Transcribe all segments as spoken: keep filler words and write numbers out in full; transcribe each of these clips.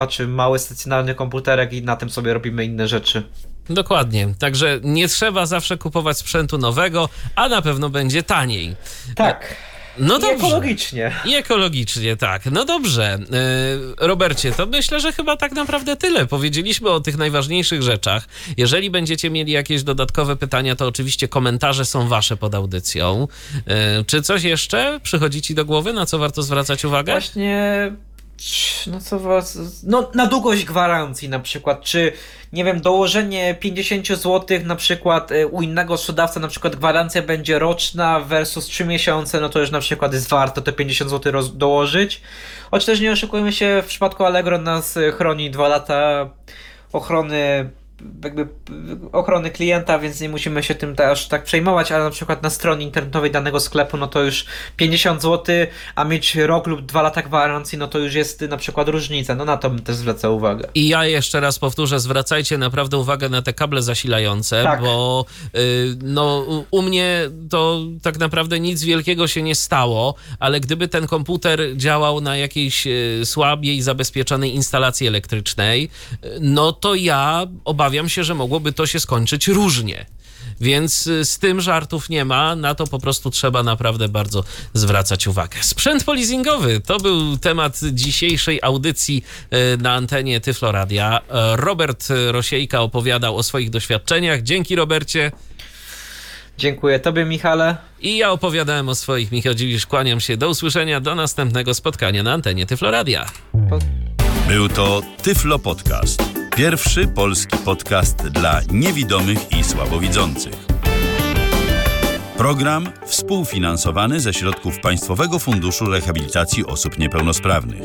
czy mały stacjonarny komputerek i na tym sobie robimy inne rzeczy. Dokładnie, także nie trzeba zawsze kupować sprzętu nowego, a na pewno będzie taniej. Tak. No I dobrze. ekologicznie. I ekologicznie, tak. No dobrze. Yy, Robercie, to myślę, że chyba tak naprawdę tyle. Powiedzieliśmy o tych najważniejszych rzeczach. Jeżeli będziecie mieli jakieś dodatkowe pytania, to oczywiście komentarze są wasze pod audycją. Yy, czy coś jeszcze przychodzi ci do głowy, na co warto zwracać uwagę? Właśnie... No co was... No na długość gwarancji na przykład, czy nie wiem, dołożenie pięćdziesiąt złotych na przykład u innego sprzedawcy, na przykład gwarancja będzie roczna versus trzy miesiące, no to już na przykład jest warto te pięćdziesiąt złotych roz- dołożyć. Choć też nie oszukujmy się, w przypadku Allegro nas chroni dwa lata ochrony jakby ochrony klienta, więc nie musimy się tym aż tak przejmować, ale na przykład na stronie internetowej danego sklepu, no to już pięćdziesiąt złotych, a mieć rok lub dwa lata gwarancji, no to już jest na przykład różnica. No na to bym też zwracał uwagę. I ja jeszcze raz powtórzę, zwracajcie naprawdę uwagę na te kable zasilające, tak. bo yy, no u mnie to tak naprawdę nic wielkiego się nie stało, ale gdyby ten komputer działał na jakiejś yy, słabiej zabezpieczonej instalacji elektrycznej, yy, no to ja obawiam się, że mogłoby to się skończyć różnie. Więc z tym żartów nie ma, na to po prostu trzeba naprawdę bardzo zwracać uwagę. Sprzęt polizingowy to był temat dzisiejszej audycji na antenie Tyflo Radia. Robert Rosiejka opowiadał o swoich doświadczeniach. Dzięki, Robercie. Dziękuję tobie, Michale. I ja opowiadałem o swoich. Michał Dziwisz, kłaniam się. Do usłyszenia, do następnego spotkania na antenie Tyflo Radia. Był to Tyflo Podcast. Pierwszy polski podcast dla niewidomych i słabowidzących. Program współfinansowany ze środków Państwowego Funduszu Rehabilitacji Osób Niepełnosprawnych.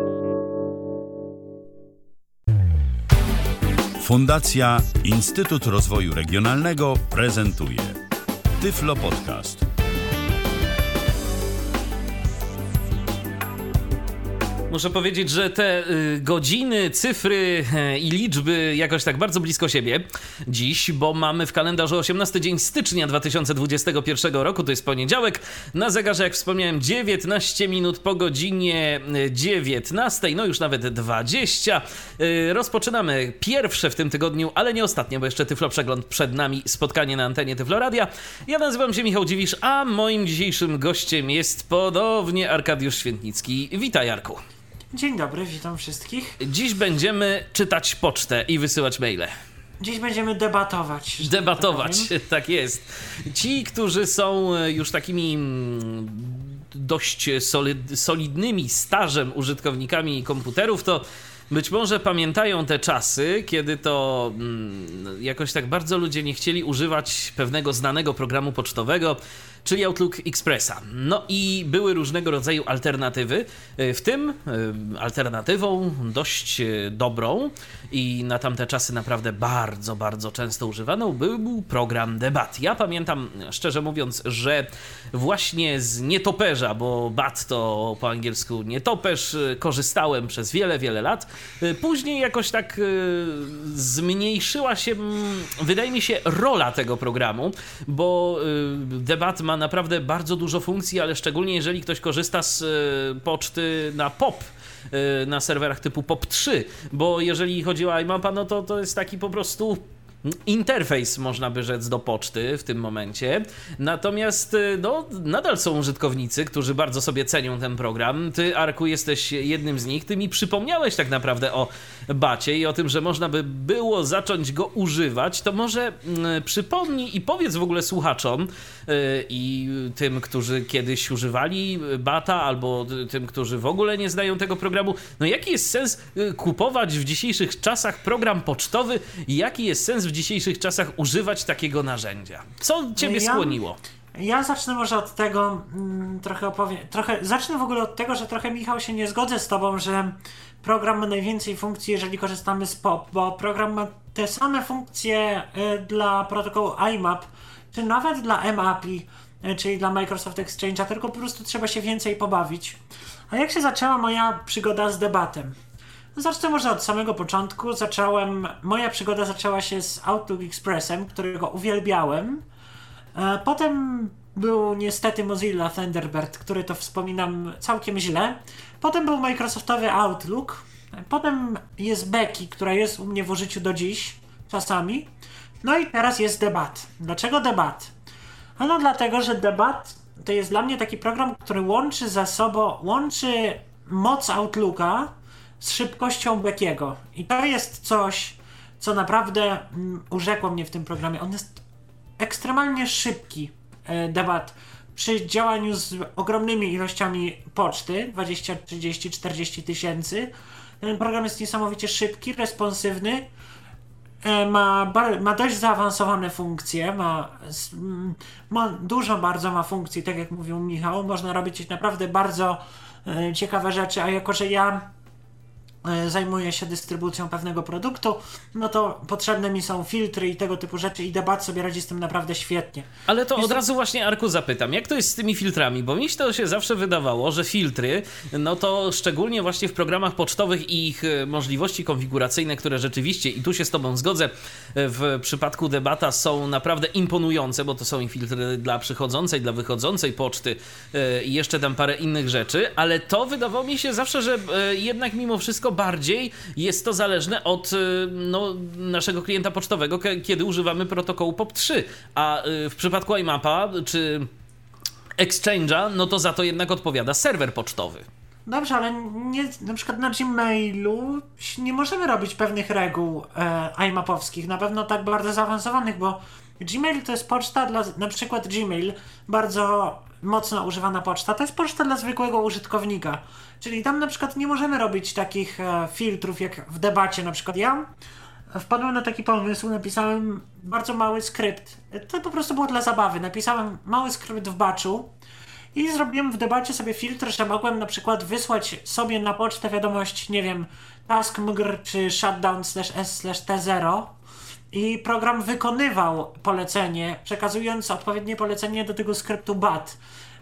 Fundacja Instytut Rozwoju Regionalnego prezentuje Tyflo Podcast. Muszę powiedzieć, że te y, godziny, cyfry y, i liczby jakoś tak bardzo blisko siebie dziś, bo mamy w kalendarzu osiemnasty dzień stycznia dwa tysiące dwudziestego pierwszego roku, to jest poniedziałek. Na zegarze, jak wspomniałem, dziewiętnaście minut po godzinie dziewiętnastej, no już nawet dwadzieścia. Y, rozpoczynamy pierwsze w tym tygodniu, ale nie ostatnie, bo jeszcze Tyflo Przegląd przed nami, spotkanie na antenie Tyflo Radia. Ja nazywam się Michał Dziwisz, a moim dzisiejszym gościem jest ponownie Arkadiusz Świętnicki. Witaj, Jarku. Dzień dobry, witam wszystkich. Dziś będziemy czytać pocztę i wysyłać maile. Dziś będziemy debatować. Debatować, tak, tak jest. Ci, którzy są już takimi dość solid, solidnymi stażem użytkownikami komputerów, to być może pamiętają te czasy, kiedy to mm, jakoś tak bardzo ludzie nie chcieli używać pewnego znanego programu pocztowego, czyli Outlook Expressa. No i były różnego rodzaju alternatywy, w tym alternatywą dość dobrą i na tamte czasy naprawdę bardzo, bardzo często używaną był program Debat. Ja pamiętam, szczerze mówiąc, że właśnie z nietoperza, bo bat to po angielsku nietoperz, korzystałem przez wiele, wiele lat. Później jakoś tak zmniejszyła się, wydaje mi się, rola tego programu, bo Debat ma naprawdę bardzo dużo funkcji, ale szczególnie jeżeli ktoś korzysta z poczty na P O P, na serwerach typu P O P trzy, bo jeżeli chodzi o iMapa, no to to jest taki po prostu interfejs, można by rzec, do poczty w tym momencie. Natomiast no, nadal są użytkownicy, którzy bardzo sobie cenią ten program. Ty, Arku, jesteś jednym z nich. Ty mi przypomniałeś tak naprawdę o bacie i o tym, że można by było zacząć go używać. To może mm, przypomnij i powiedz w ogóle słuchaczom yy, i tym, którzy kiedyś używali bata, albo tym, którzy w ogóle nie znają tego programu, no jaki jest sens kupować w dzisiejszych czasach program pocztowy i jaki jest sens w dzisiejszych czasach używać takiego narzędzia? Co ciebie ja, skłoniło? Ja zacznę może od tego, mm, trochę opowiem, trochę, zacznę w ogóle od tego, że trochę, Michał, się nie zgodzę z tobą, że program ma najwięcej funkcji, jeżeli korzystamy z P O P, bo program ma te same funkcje y, dla protokołu I M A P, czy nawet dla M A P I, y, czyli dla Microsoft Exchange'a, tylko po prostu trzeba się więcej pobawić. A jak się zaczęła moja przygoda z debatem? Zacznę może od samego początku. Zacząłem, moja przygoda zaczęła się z Outlook Expressem, którego uwielbiałem. E, potem był niestety Mozilla Thunderbird, który to wspominam całkiem źle. Potem był Microsoftowy Outlook Potem jest Becky, która jest u mnie w użyciu do dziś, czasami. No i teraz jest Debat. Dlaczego Debat? Ano dlatego, że Debat to jest dla mnie taki program, który łączy ze sobą, łączy moc Outlooka z szybkością Beckiego. I to jest coś, co naprawdę mm, urzekło mnie w tym programie. On jest ekstremalnie szybki, e, Debat. Przy działaniu z ogromnymi ilościami poczty, dwadzieścia, trzydzieści, czterdzieści tysięcy, ten program jest niesamowicie szybki, responsywny, e, ma, bar- ma dość zaawansowane funkcje, ma, s- m, ma dużo bardzo ma funkcji, tak jak mówił Michał, można robić naprawdę bardzo e, ciekawe rzeczy, a jako, że ja e, zajmuję się dystrybucją pewnego produktu, no to potrzebne mi są filtry i tego typu rzeczy i Debat sobie radzi z tym naprawdę świetnie. Ale to Jest od to- razu właśnie, Arku, zapytam, jak to jest z tymi filtrami? Bo mi się to się zawsze wydawało, że filtry, no to szczególnie właśnie w programach pocztowych i ich e, możliwości konfiguracyjne, które rzeczywiście, i tu się z tobą zgodzę, e, w przypadku Debata są naprawdę imponujące, bo to są i filtry dla przychodzącej, dla wychodzącej poczty e, i jeszcze tam parę innych rzeczy, ale to wydawało mi się zawsze, że e, jednak mimo wszystko bardziej jest to zależne od e, no, naszego klienta pocztowego, k- kiedy używamy protokołu P O P trzy, a e, w przypadku iMapa czy Exchange'a, no to za to jednak odpowiada serwer pocztowy. Dobrze, ale nie, na przykład na Gmailu nie możemy robić pewnych reguł e, iMapowskich, na pewno tak bardzo zaawansowanych, bo Gmail to jest poczta dla, na przykład Gmail, bardzo mocno używana poczta, to jest poczta dla zwykłego użytkownika, czyli tam na przykład nie możemy robić takich e, filtrów jak w Debacie, na przykład ja wpadłem na taki pomysł, napisałem bardzo mały skrypt, to po prostu było dla zabawy, napisałem mały skrypt w batchu, i zrobiłem w Debacie sobie filtr, że mogłem na przykład wysłać sobie na pocztę wiadomość, nie wiem, task mgr czy shutdown slash s slash t zero i program wykonywał polecenie, przekazując odpowiednie polecenie do tego skryptu bat,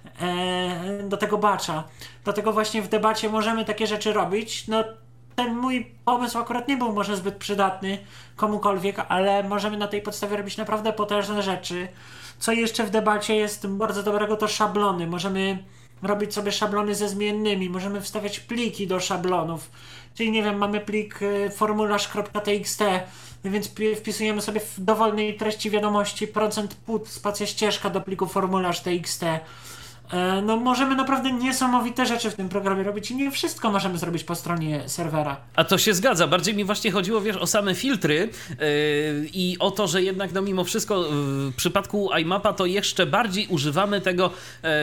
e, do tego batcha. Dlatego właśnie w Debacie możemy takie rzeczy robić. No, ten mój pomysł akurat nie był może zbyt przydatny komukolwiek, ale możemy na tej podstawie robić naprawdę potężne rzeczy. Co jeszcze w Debacie jest bardzo dobrego, to szablony. Możemy robić sobie szablony ze zmiennymi, możemy wstawiać pliki do szablonów. Czyli nie wiem, mamy plik y, formularz.txt, więc pi- wpisujemy sobie w dowolnej treści wiadomości procent put, spacja ścieżka do pliku formularz.txt. E, No możemy naprawdę niesamowite rzeczy w tym programie robić i nie wszystko możemy zrobić po stronie serwera. A to się zgadza. Bardziej mi właśnie chodziło, wiesz, o same filtry yy, i o to, że jednak no mimo wszystko w przypadku iMapa to jeszcze bardziej używamy tego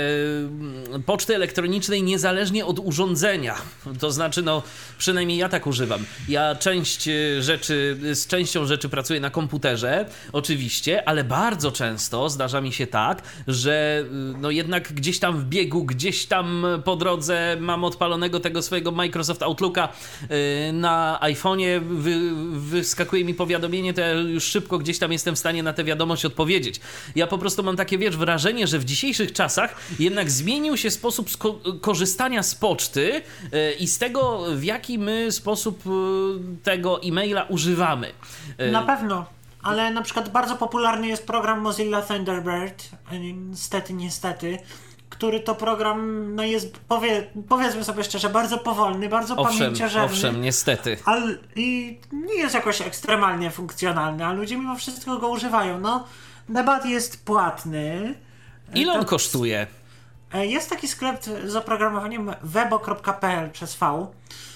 yy, poczty elektronicznej niezależnie od urządzenia. To znaczy, no przynajmniej ja tak używam. Ja część rzeczy, z częścią rzeczy pracuję na komputerze, oczywiście, ale bardzo często zdarza mi się tak, że yy, no jednak gdzieś tam w biegu, gdzieś tam po drodze mam odpalonego tego swojego Microsoft Outlooka yy, na iPhone'ie, wy, wyskakuje mi powiadomienie, to ja już szybko gdzieś tam jestem w stanie na tę wiadomość odpowiedzieć. Ja po prostu mam takie, wiesz, wrażenie, że w dzisiejszych czasach jednak zmienił się sposób sko- korzystania z poczty yy, i z tego, w jaki my sposób yy, tego e-maila używamy. Yy, Na pewno, ale na przykład bardzo popularny jest program Mozilla Thunderbird, niestety, niestety, który to program no jest, powie, powiedzmy sobie szczerze, bardzo powolny, bardzo owszem, pamięciożerny. owszem, niestety. Ale i nie jest jakoś ekstremalnie funkcjonalny, a ludzie mimo wszystko go używają. No, Debat jest płatny. Ile To- on kosztuje? Jest taki sklep z oprogramowaniem webo kropka p l przez V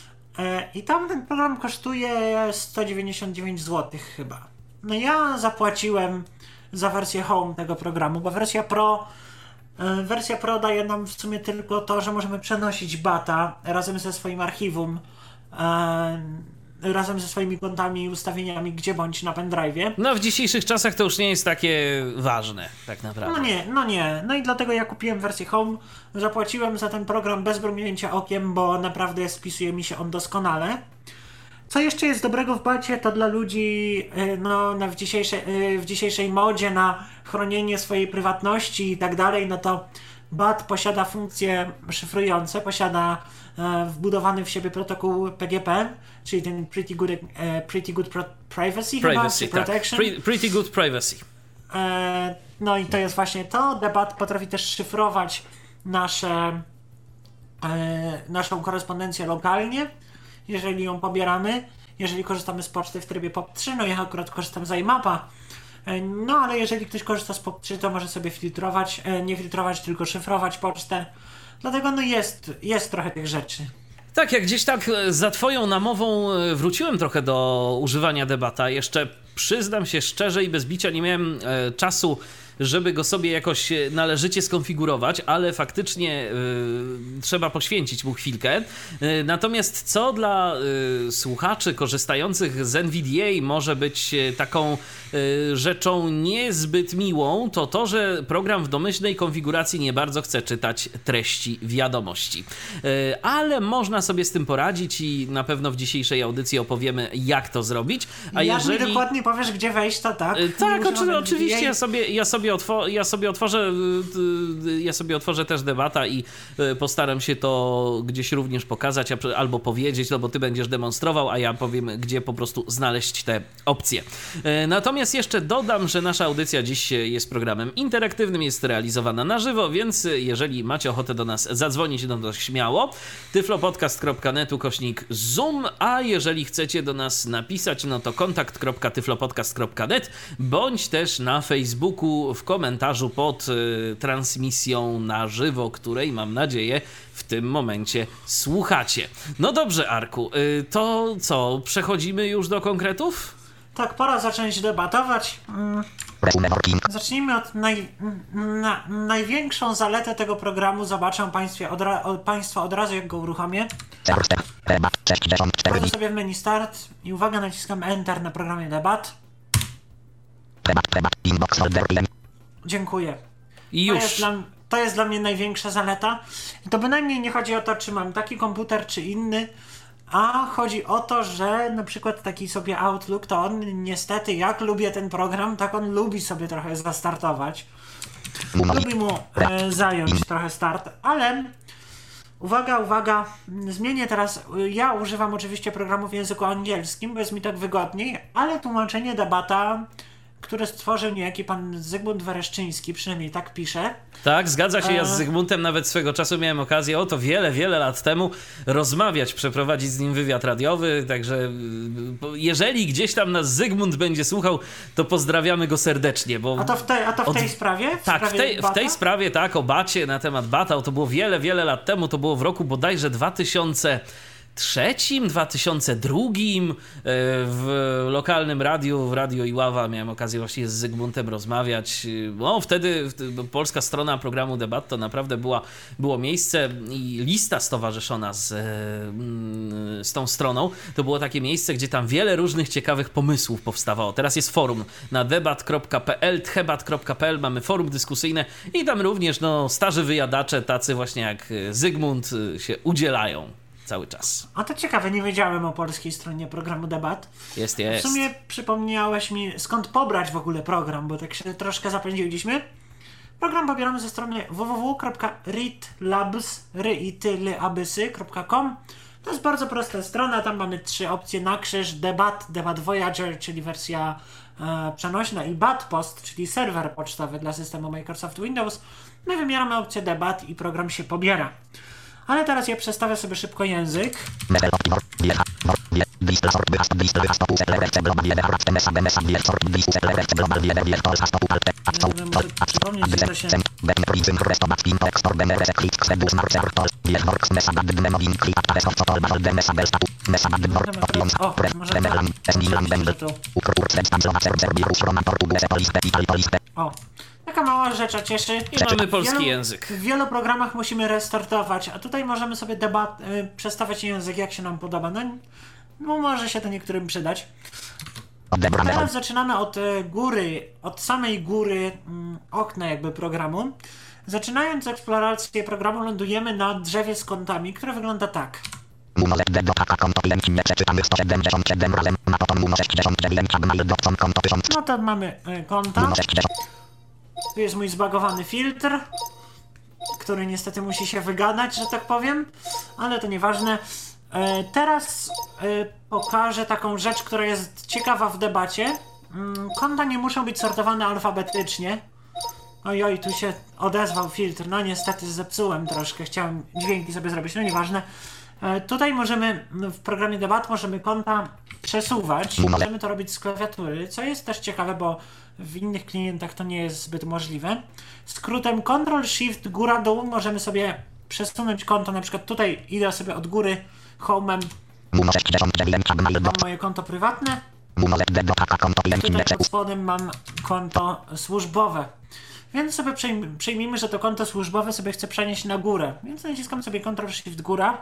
i tam ten program kosztuje sto dziewięćdziesiąt dziewięć złotych chyba. No ja zapłaciłem za wersję Home tego programu, bo wersja Pro e, wersja Pro daje nam w sumie tylko to, że możemy przenosić bata razem ze swoim archiwum, e, razem ze swoimi kontami i ustawieniami gdzie bądź na pendrive'ie. No w dzisiejszych czasach to już nie jest takie ważne, tak naprawdę. No nie, no nie. No i dlatego ja kupiłem wersję Home, zapłaciłem za ten program bez mrugnięcia okiem, bo naprawdę spisuje mi się on doskonale. Co jeszcze jest dobrego w bacie, to dla ludzi y, no, na w, dzisiejszej, y, w dzisiejszej modzie na chronienie swojej prywatności i tak dalej, no to bat posiada funkcje szyfrujące, posiada e, wbudowany w siebie protokół P G P, czyli ten Pretty Good, e, pretty good pro- Privacy, Privacy, chyba, czy tak. Protection. Pre- pretty good privacy. E, no i to jest właśnie to. Debat potrafi też szyfrować nasze, e, naszą korespondencję lokalnie. jeżeli ją pobieramy, jeżeli korzystamy z poczty w trybie P O P trzy, no ja akurat korzystam z iMapa. No ale jeżeli ktoś korzysta z P O P trzy, to może sobie filtrować, nie filtrować, tylko szyfrować pocztę. Dlatego no jest, jest trochę tych rzeczy. Tak, jak gdzieś tak za twoją namową wróciłem trochę do używania Debata. Jeszcze przyznam się szczerze i bez bicia nie miałem e, czasu, żeby go sobie jakoś należycie skonfigurować, ale faktycznie y, trzeba poświęcić mu chwilkę. Y, natomiast co dla y, słuchaczy korzystających z N V D A może być taką y, rzeczą niezbyt miłą, to to, że program w domyślnej konfiguracji nie bardzo chce czytać treści wiadomości. Y, ale można sobie z tym poradzić i na pewno w dzisiejszej audycji opowiemy, jak to zrobić. A jak jeżeli... mi dokładnie powiesz, gdzie wejść, to tak. Y, tak, oczy, oczywiście N V D A. ja sobie, ja sobie Otwo- ja, sobie otworzę, ja sobie otworzę też Debata i postaram się to gdzieś również pokazać albo powiedzieć, no bo ty będziesz demonstrował, a ja powiem, gdzie po prostu znaleźć te opcje. Natomiast jeszcze dodam, że nasza audycja dziś jest programem interaktywnym, jest realizowana na żywo, więc jeżeli macie ochotę do nas zadzwonić, no to śmiało. tyflopodcast kropka net ukośnik zoom, a jeżeli chcecie do nas napisać, no to kontakt kropka tyflopodcast kropka net bądź też na Facebooku w komentarzu pod y, transmisją na żywo, której mam nadzieję w tym momencie słuchacie. No dobrze, Arku, y, to co, przechodzimy już do konkretów? Tak, pora zacząć debatować. Mm. Zacznijmy od naj, na, największą zaletę tego programu. Zobaczą Państwo od, ra, od, Państwo od razu, jak go uruchomię. Wchodzę sobie w menu Start i uwaga, naciskam Enter na programie Debat. Dziękuję. I To już. jest, dla, to jest dla mnie największa zaleta. I to bynajmniej nie chodzi o to, czy mam taki komputer, czy inny, a chodzi o to, że na przykład taki sobie Outlook, to on niestety, jak lubię ten program, tak on lubi sobie trochę zastartować. Lubi mu e, zająć trochę start, ale uwaga, uwaga, zmienię teraz, ja używam oczywiście programu w języku angielskim, bo jest mi tak wygodniej, ale tłumaczenie Debata, które stworzył niejaki pan Zygmunt Wereszczyński, przynajmniej tak pisze. Tak, zgadza się. Ja z E... Zygmuntem nawet swego czasu miałem okazję o to wiele, wiele lat temu rozmawiać, przeprowadzić z nim wywiad radiowy, także jeżeli gdzieś tam nas Zygmunt będzie słuchał, to pozdrawiamy go serdecznie. Bo A to w tej, a to w od... tej sprawie? W tak, sprawie w tej, w tej sprawie, tak, o Bacie, na temat Bata, to było wiele, wiele lat temu, to było w roku bodajże dwa tysiące trzecim, dwa tysiące drugim w lokalnym radiu, w Radio Iława miałem okazję właśnie z Zygmuntem rozmawiać. No wtedy polska strona programu Debat to naprawdę była, było miejsce i lista stowarzyszona z, z tą stroną. To było takie miejsce, gdzie tam wiele różnych ciekawych pomysłów powstawało. Teraz jest forum na debat kropka p l, tchebat kropka p l, mamy forum dyskusyjne i tam również no, starzy wyjadacze, tacy właśnie jak Zygmunt, się udzielają cały czas. A to ciekawe, nie wiedziałem o polskiej stronie programu Debat. Jest, jest. W sumie przypomniałeś mi, skąd pobrać w ogóle program, bo tak się troszkę zapędziliśmy. Program pobieramy ze strony w w w kropka readlabs kropka com. To jest bardzo prosta strona, tam mamy trzy opcje na krzyż: Debat, Debat Voyager, czyli wersja e, przenośna, i Batpost, czyli serwer pocztowy dla systemu Microsoft Windows. My wybieramy opcję Debat i program się pobiera. Ale teraz ja przestawię sobie szybko język. O, może to... O, taka mała rzecz, a cieszy. I mamy polski wielu, język. W wielu programach musimy restartować, a tutaj możemy sobie debat, y, przestawiać język, jak się nam podoba. No, no może się to niektórym przydać. Teraz zaczynamy od y, góry, od samej góry y, okna jakby programu. Zaczynając eksplorację programu, lądujemy na drzewie z kątami, które wygląda tak. No to mamy y, kąta. Tu jest mój zbagowany filtr, który niestety musi się wygadać, że tak powiem, ale to nieważne. E, teraz e, pokażę taką rzecz, która jest ciekawa w debacie. Mm, konta nie muszą być sortowane alfabetycznie. Oj, oj, tu się odezwał filtr. No niestety zepsułem troszkę, chciałem dźwięki sobie zrobić, no nieważne. E, tutaj możemy, w programie debat możemy konta przesuwać. Możemy to robić z klawiatury, co jest też ciekawe, bo w innych klientach to nie jest zbyt możliwe. Skrótem control shift góra-dół możemy sobie przesunąć konto, na przykład tutaj idę sobie od góry home'em, mam moje konto prywatne, tutaj pod spodem mam konto służbowe. Więc sobie przejm- przejmijmy, że to konto służbowe sobie chcę przenieść na górę. Więc naciskam sobie control shift góra.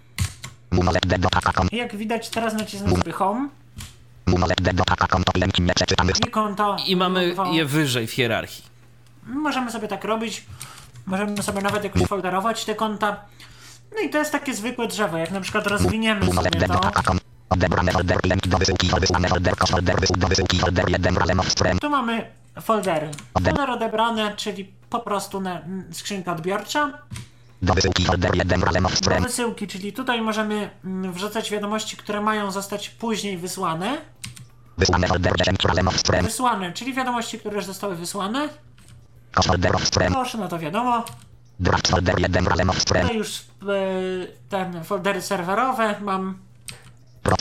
I jak widać teraz nacisnę sobie home. I konto... I mamy je wyżej w hierarchii. Możemy sobie tak robić. Możemy sobie nawet jakoś folderować te konta. No i to jest takie zwykłe drzewo. Jak na przykład rozwiniemy sobie to... Tu mamy foldery. Folder odebrane, czyli po prostu na skrzynka odbiorcza. Do wysyłki folder jeden Do wysyłki, czyli tutaj możemy wrzucać wiadomości, które mają zostać później wysłane. Wysłane folder Wysłane, czyli wiadomości, które już zostały wysłane. Proszę, no to wiadomo. Tutaj już y, ten foldery serwerowe mam. No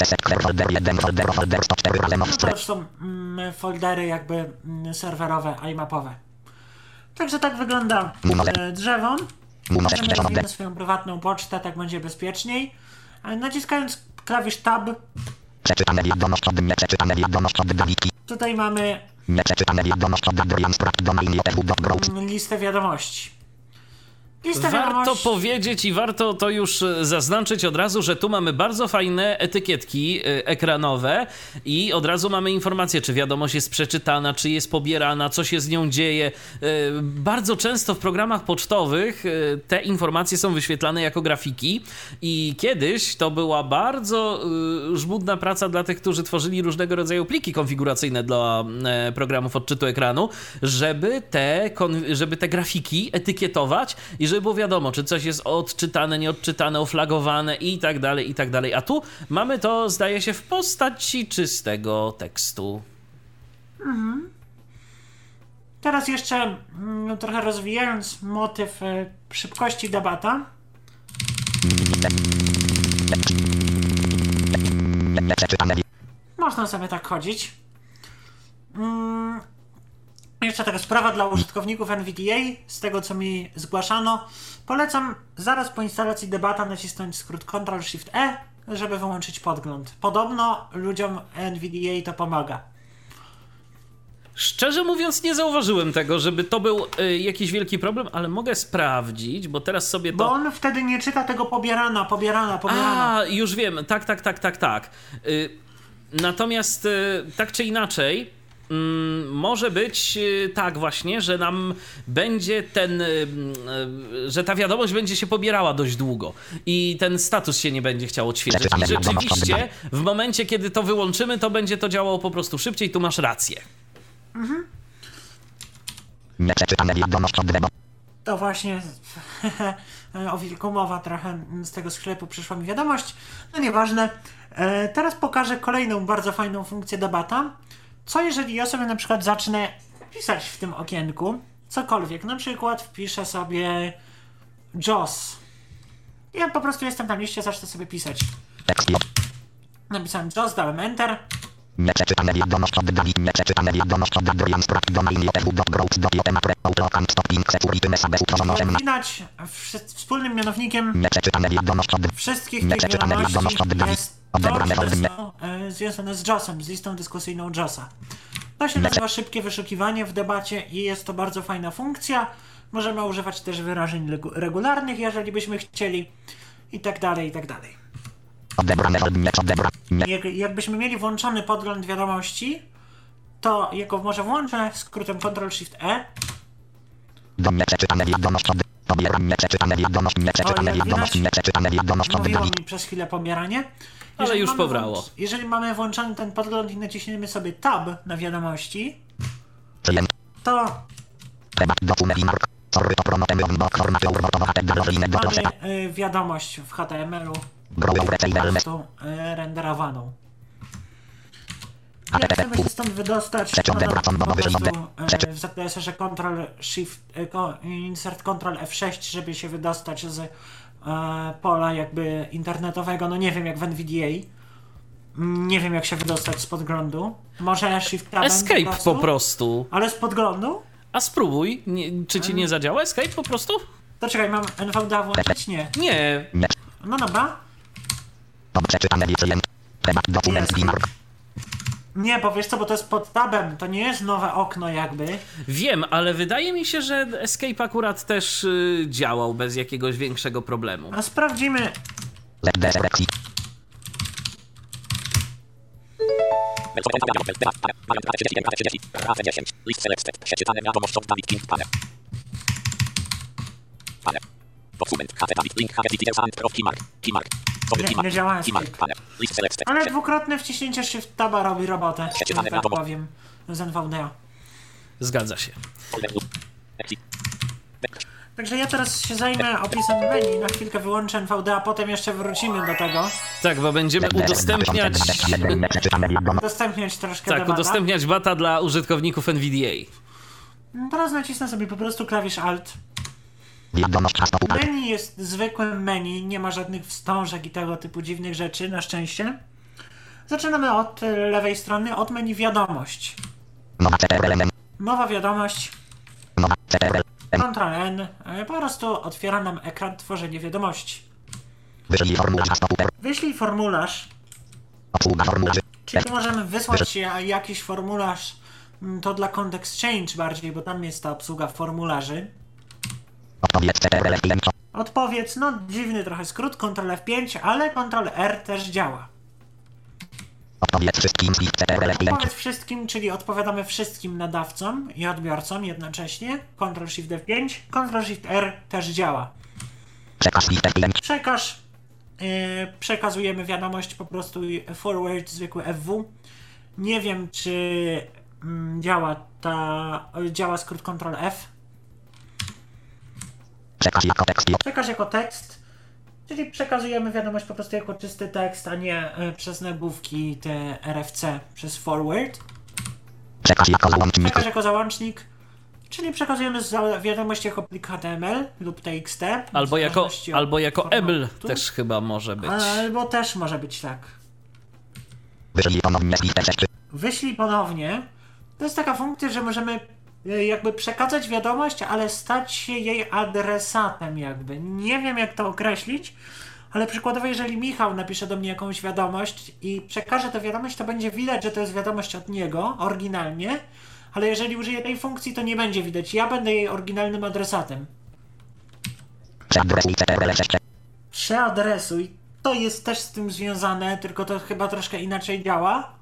to już są mm, foldery jakby mm, serwerowe, iMapowe. Także tak wygląda y, drzewo. Możemy rozwinąć swoją prywatną pocztę, tak będzie bezpieczniej. Naciskając klawisz Tab. Przeczytane wiadomość od mnie, przeczytane wiadomość od Dawiki. Tutaj mamy nieprzeczytane wiadomość od Adrian Sprat do listę wiadomości. Listę warto wiadomości. powiedzieć i warto to już zaznaczyć od razu, że tu mamy bardzo fajne etykietki ekranowe i od razu mamy informację, czy wiadomość jest przeczytana, czy jest pobierana, co się z nią dzieje. Bardzo często w programach pocztowych te informacje są wyświetlane jako grafiki i kiedyś to była bardzo żmudna praca dla tych, którzy tworzyli różnego rodzaju pliki konfiguracyjne dla programów odczytu ekranu, żeby te, żeby te grafiki etykietować i żeby było wiadomo, czy coś jest odczytane, nieodczytane, oflagowane i tak dalej, i tak dalej. A tu mamy to, zdaje się, w postaci czystego tekstu. Mhm. Teraz jeszcze no, trochę rozwijając motyw y, szybkości debata. Można sobie tak chodzić. Mm. Jeszcze taka sprawa dla użytkowników N V D A, z tego co mi zgłaszano. Polecam zaraz po instalacji debata nacisnąć skrót control shift E, żeby wyłączyć podgląd. Podobno ludziom N V D A to pomaga. Szczerze mówiąc nie zauważyłem tego, żeby to był y, jakiś wielki problem, ale mogę sprawdzić, bo teraz sobie to... Bo on wtedy nie czyta tego pobierana, pobierana, pobierana. A, już wiem, tak, tak, tak, tak, tak. Y, natomiast y, tak czy inaczej... Może być tak właśnie, że nam będzie ten, że ta wiadomość będzie się pobierała dość długo i ten status się nie będzie chciał odświeżyć. I rzeczywiście w momencie, kiedy to wyłączymy, to będzie to działało po prostu szybciej. Tu masz rację. Mhm. To właśnie o wilku mowa, trochę z tego sklepu przyszła mi wiadomość. No nieważne. Teraz pokażę kolejną bardzo fajną funkcję debata. Co jeżeli ja sobie na przykład zacznę pisać w tym okienku cokolwiek, na przykład wpiszę sobie Jaws. Ja po prostu jestem na liście, zacznę sobie pisać. Napisałem Jaws, dałem Enter. Nieprzeczytane wiadomość od Dawid, nieprzeczytane wiadomość od Adrian Sprat do mailiotechu do growth do piotemapre autokant stopping security mesabe utworzono osiem. Widać, wspólnym mianownikiem nieprzeczytane wiadomość od wszystkich tych wiadomości jest to, które są e, związane z JAWSem, z listą dyskusyjną JAWSa. To się nazywa szybkie wyszukiwanie w debacie i jest to bardzo fajna funkcja. Możemy używać też wyrażeń regularnych, jeżeli byśmy chcieli i tak dalej, i tak dalej. Jak, jakbyśmy mieli włączony podgląd wiadomości, to jako może włączę skrótem control shift E. Do nieprzeczytane wiadomość od pobieram nieprzeczytane wiadomość, nieprzeczytane wiadomość, nieprzeczytane wiadomość od Dawid. Mi przez chwilę pobieranie. Ale już pobrało. Jeżeli mamy włączony ten podgląd i naciśniemy sobie tab na wiadomości, to mamy y, wiadomość w H T M L-u po prostu y, renderowaną. Jak chcemy się stąd wydostać, to po prostu y, w Z T S-ie Ctrl Shift, y, Insert Ctrl F sześć, żeby się wydostać z e, pola jakby internetowego, no nie wiem, jak w N V D A. Nie wiem, jak się wydostać z podglądu. Może shift tabem Escape po prostu? po prostu. Ale z podglądu? A spróbuj, nie, czy ci nie zadziała Escape po prostu? To czekaj, mam N V D A włączyć? Nie. Nie. No dobra. Nie, bo wiesz co, bo to jest pod tabem, to nie jest nowe okno jakby. Wiem, ale wydaje mi się, że Escape akurat też y, działał bez jakiegoś większego problemu. A sprawdzimy. Nie, nie działa Escape. Ale dwukrotne wciśnięcie shift taba robi robotę, że tak powiem, z N V D A. Zgadza się. Także ja teraz się zajmę opisem menu, na chwilkę wyłączę N V D A, potem jeszcze wrócimy do tego. Tak, bo będziemy udostępniać... Udostępniać troszkę Tak, debata. udostępniać bata dla użytkowników N V D A. Teraz nacisnę sobie po prostu klawisz Alt. Menu jest zwykłym menu, nie ma żadnych wstążek i tego typu dziwnych rzeczy, na szczęście. Zaczynamy od lewej strony, od menu wiadomość. Nowa wiadomość. kontrol N. Po prostu otwiera nam ekran tworzenie wiadomości. Wyślij formularz. Czyli tu możemy wysłać jakiś formularz. To dla Context Change bardziej, bo tam jest ta obsługa formularzy. Odpowiedz, no dziwny trochę skrót, kontrol F pięć, ale kontrol R też działa. Odpowiedz wszystkim, Odpowiedz wszystkim, czyli odpowiadamy wszystkim nadawcom i odbiorcom jednocześnie. kontrol Shift F pięć, kontrol Shift R też działa. Przekaż. Yy, przekazujemy wiadomość po prostu forward, zwykły F W. Nie wiem, czy mm, działa ta, działa skrót kontrol F. Przekaż jako tekst. Przekaż jako tekst, czyli przekazujemy wiadomość po prostu jako czysty tekst, a nie y, przez nagłówki te R F C, przez forward. Przekaż jako załącznik. Przekaż jako załącznik, czyli przekazujemy za wiadomość jako plik H T M L lub T X T. Albo jako, albo jako E B L formatu. też chyba może być. Albo też może być tak. Wyślij ponownie listę rzeczy. Wyślij ponownie. To jest taka funkcja, że możemy y, jakby przekazać wiadomość, ale stać się jej adresatem jakby. Nie wiem, jak to określić, ale przykładowo jeżeli Michał napisze do mnie jakąś wiadomość i przekaże tę wiadomość, to będzie widać, że to jest wiadomość od niego, oryginalnie, ale jeżeli użyję tej funkcji, to nie będzie widać. Ja będę jej oryginalnym adresatem. Przeadresuj C T R L sześć. Przeadresuj. To jest też z tym związane, tylko to chyba troszkę inaczej działa.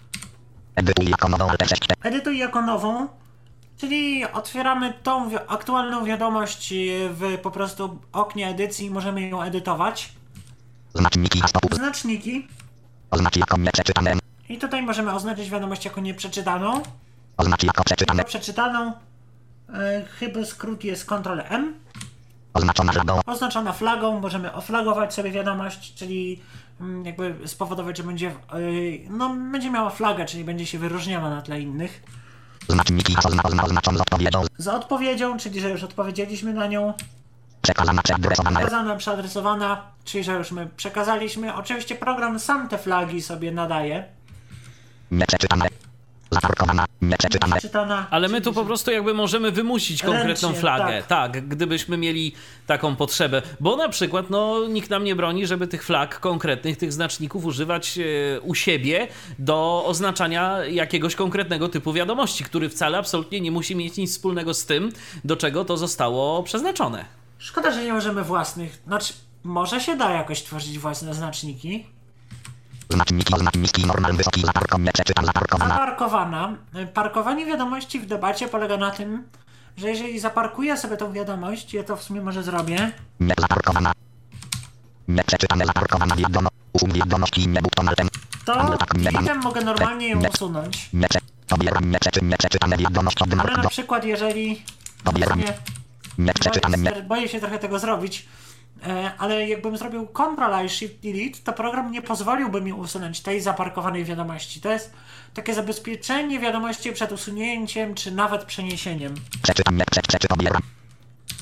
Edytuj jako nową alt sześć. Edytuj jako nową, czyli otwieramy tą wi- aktualną wiadomość w po prostu oknie edycji i możemy ją edytować. Znaczniki stopów. Znaczniki. Oznacz jako nieprzeczytane. I tutaj możemy oznaczyć wiadomość jako nieprzeczytaną. Oznacz jako przeczytane. Jako przeczytaną. Yy, chyba skrót jest kontrol M. Oznaczona flagą. Oznaczona flagą. Możemy oflagować sobie wiadomość, czyli mm, jakby spowodować, że będzie, yy, no, będzie miała flagę, czyli będzie się wyróżniała na tle innych. Znaczniki ozna, ozna, oznaczą z odpowiedzią. Z odpowiedzią, czyli że już odpowiedzieliśmy na nią. Przekazana, przeadresowana. Przekazana, przeadresowana, czyli że już my przekazaliśmy. Oczywiście program sam te flagi sobie nadaje. Nieprzeczytane. Zaparkowana. Nieprzeczytane. Czytana, Ale my czyli tu po że- prostu jakby możemy wymusić konkretną Ręcznie, flagę. tak. Tak. gdybyśmy mieli taką potrzebę. Bo na przykład, no, nikt nam nie broni, żeby tych flag konkretnych, tych znaczników używać e, u siebie do oznaczania jakiegoś konkretnego typu wiadomości, który wcale absolutnie nie musi mieć nic wspólnego z tym, do czego to zostało przeznaczone. Szkoda, że nie możemy własnych. Znaczy, może się da jakoś tworzyć własne znaczniki. Znaczniki, oznaczniki, normal, wysoki, zaparkowana, nieprzeczytana, zaparkowana. Zaparkowana. Parkowanie wiadomości w debacie polega na tym, że jeżeli zaparkuję sobie tą wiadomość, ja to w sumie może zrobię, Nie zaparkowana. Nieprzeczytane, zaparkowana wiadomość. Usuń wiadomości, nie button altem. to klikiem mogę normalnie ją usunąć. Nie prze... Pobieram nieprzeczy... nieprzeczytane wiadomość od Ale mark na do... przykład jeżeli... Pobieram. Nie, Nieprzeczytane, nie... boję, boję się trochę tego zrobić, e, ale jakbym zrobił Ctrl I Shift Delete, to program nie pozwoliłby mi usunąć tej zaparkowanej wiadomości. To jest takie zabezpieczenie wiadomości przed usunięciem, czy nawet przeniesieniem. Przeczytam, nie prze... przeczy... Pobieram.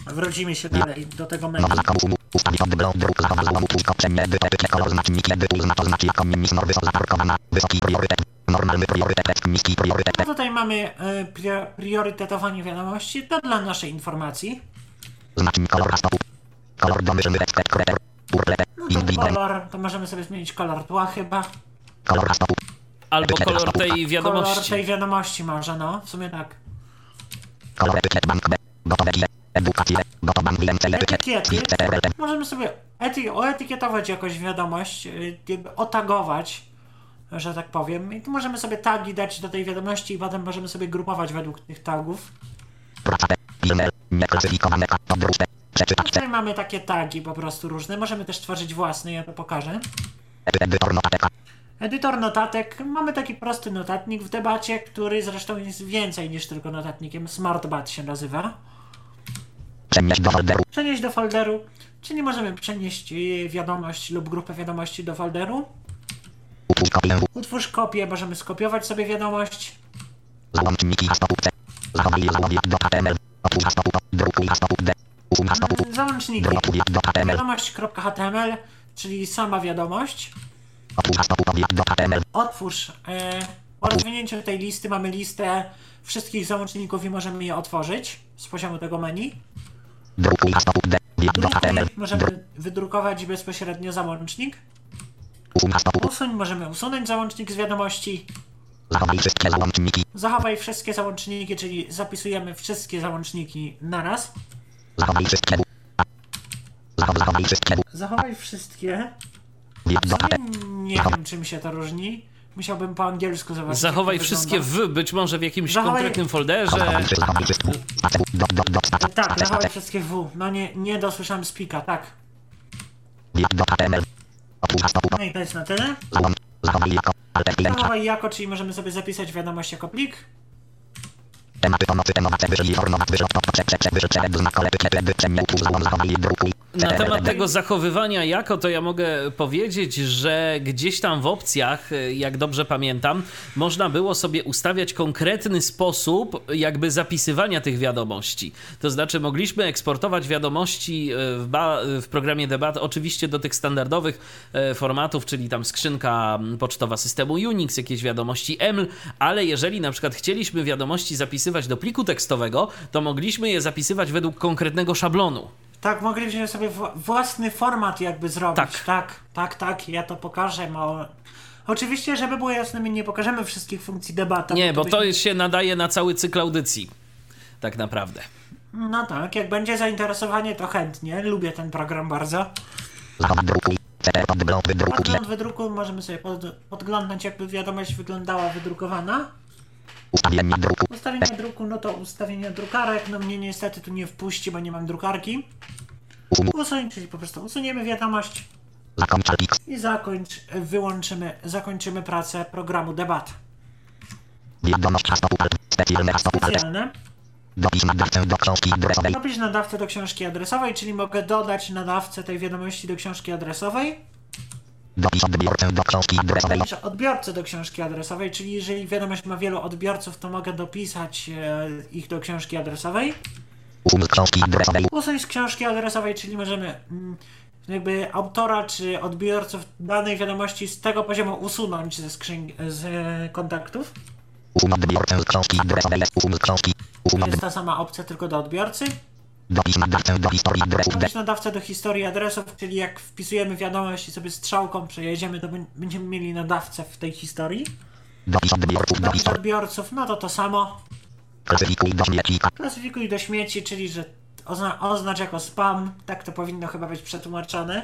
Wrócimy się dalej do tego menu. Nowa zakonu umu. Ustawić odblok druk. Zachowa załomu pustko. Przemiany etykiet kolor znaczniki. Edytul znacz oznacz jako minimum wysoko zaparkowana. Wysoki priorytet. Normalny priorytet. Tekst niski priorytet. No tutaj mamy e, pri- priorytetowanie wiadomości. To dla naszej informacji. Znacznik kolor stopu. Kolor domyślny ekspert kreter. Purple. No to kolor, to możemy sobie zmienić kolor tła chyba. Kolor stopu. Albo kolor tej Kolor wiadomości. tej wiadomości może, no. W sumie tak. Kolor etykiet bank B. Gotowe gie. Edukacje. Gotowe bank więcej etykiet. Etykiety. Możemy sobie ety- oetykietować jakoś wiadomość, y, jakby otagować, że tak powiem. I tu możemy sobie tagi dać do tej wiadomości i potem możemy sobie grupować według tych tagów. Praca te. Pilne. Nieklasyfikowane. Podróżne. Przeczytać te. Tutaj mamy takie tagi po prostu różne. Możemy też tworzyć własne, ja to pokażę. Edytor notatek. Edytor notatek. Mamy taki prosty notatnik w debacie, który zresztą jest więcej niż tylko notatnikiem. SmartBat się nazywa. Przenieść do folderu. Przenieść do folderu, czyli możemy przenieść y, wiadomość lub grupę wiadomości do folderu. Utwórz kopię. Utwórz kopię, możemy skopiować sobie wiadomość. Załączniki hastopupce. Zachowaj załowiak do H T M L. Otwórz hastopup. Drukuj hastopup D. Usuń hastopup. Załączniki. Drukuj do H T M L. Wiadomość.html, czyli sama wiadomość. Otwórz hastopup do H T M L. Otwórz. E, po rozwinięciu tej listy mamy listę wszystkich załączników i możemy je otworzyć z poziomu tego menu. Drukuj hastopup D. Do H T M L. Drukuj, możemy wydrukować bezpośrednio załącznik. Usuń hastopup. Usuń, możemy usunąć załącznik z wiadomości. Zachowaj wszystkie załączniki. Zachowaj wszystkie załączniki, czyli zapisujemy wszystkie załączniki naraz. Zachowaj wszystkie. Zachow, zachowaj wszystkie. Zachowaj wszystkie. Do H T M L. Nie wiem, czym się to różni. Musiałbym po angielsku zobaczyć. Zachowaj jak to wszystkie wygląda. w, być może w jakimś Zachowaj- konkretnym folderze. Zachowaj wszystkie. Zachowaj wszystkie. Spacer. Do, do, do. Spacer. Tak, Spacer. zachowaj wszystkie W. No nie, nie dosłyszałem spika, tak. Do H T M L. Otwórz hastopup. No i to jest na tyle. Załącz. Zachowaj jako. Alter zdjęcia. Zachowaj jako, czyli możemy sobie zapisać wiadomość jako plik. Tematy pomocy. Tematy wyżej. Formować wyżej. To prze, prze, prze, wyżej. Przed znak kolety. Kiedy przemiał. Utwórz załącz. Zachowaj. Drukuj. Na temat tego zachowywania jako, to ja mogę powiedzieć, że gdzieś tam w opcjach, jak dobrze pamiętam, można było sobie ustawiać konkretny sposób jakby zapisywania tych wiadomości. To znaczy mogliśmy eksportować wiadomości w, ba- w programie Debat oczywiście do tych standardowych formatów, czyli tam skrzynka pocztowa systemu Unix, jakieś wiadomości E M L, ale jeżeli na przykład chcieliśmy wiadomości zapisywać do pliku tekstowego, to mogliśmy je zapisywać według konkretnego szablonu. Tak, mogliśmy sobie w- własny format jakby zrobić. Tak. tak, tak, tak, ja to pokażę. Mo... Oczywiście, żeby było jasne, my nie pokażemy wszystkich funkcji debata. Nie, bo to byśmy- się nadaje na cały cykl audycji. Tak naprawdę. No tak, jak będzie zainteresowanie, to chętnie. Lubię ten program bardzo. Zachowaj. Drukuj. C T podgląd. Wydrukuj. Podgląd wydruku, możemy sobie pod, podglądnąć, jakby wiadomość wyglądała wydrukowana. Ustawienia druku. Ustawienie druku, no to ustawienie drukarek, no mnie niestety tu nie wpuści, bo nie mam drukarki. Usuń. Usuń, czyli po prostu usuniemy wiadomość Zakończ Alpix. i zakończ, wyłączymy, zakończymy pracę programu debat. Wiadomość hastopup. Alt. Specjalne hastopup. Alt. Specjalne. Dopisz nadawcę do książki adresowej. Dopisz nadawcę do książki adresowej, czyli mogę dodać nadawcę tej wiadomości do książki adresowej. Dopisz odbiorcę do książki adresowej. Dopisz odbiorcę do książki adresowej, czyli jeżeli wiadomość ma wielu odbiorców, to mogę dopisać e, ich do książki adresowej. Usuń z książki adresowej. Usuń z książki adresowej, czyli możemy mm, jakby autora czy odbiorców danej wiadomości z tego poziomu usunąć ze skrzyn- z e, kontaktów. Usuń odbiorcę z książki adresowej. Usuń z książki. Usuń To od... jest ta sama opcja, tylko do odbiorcy. Dopisz nadawcę do historii adresów. D. Dopisz nadawcę do historii adresów, czyli jak wpisujemy wiadomość i sobie strzałką przejedziemy, to bę- będziemy mieli nadawcę w tej historii. Dopisz odbiorców do Dopisz historii. odbiorców, no to to samo. Klasyfikuj do śmieci. Klasyfikuj do śmieci, czyli że ozna- oznacz jako spam. Tak to powinno chyba być przetłumaczone.